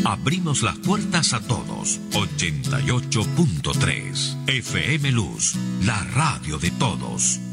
Abrimos las puertas a todos. 88.3 FM Luz, la radio de todos.